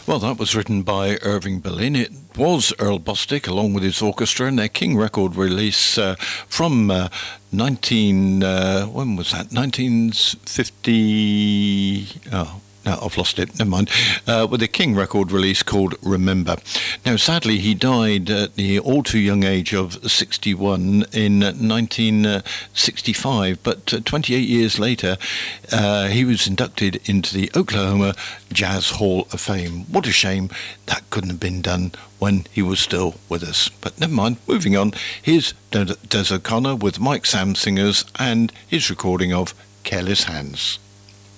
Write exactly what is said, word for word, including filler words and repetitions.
Well, that was written by Irving Berlin. It was Earl Bostic along with his orchestra, and their King record release uh, from uh, nineteen. Uh, when was that? nineteen fifty. Oh. No, I've lost it. Never mind. Uh, with a King record release called Remember. Now, sadly, he died at the all too young age of sixty-one in nineteen sixty-five. But uh, twenty-eight years later, uh, he was inducted into the Oklahoma Jazz Hall of Fame. What a shame that couldn't have been done when he was still with us. But never mind. Moving on. Here's Des O'Connor with Mike Sam Singers and his recording of Careless Hands.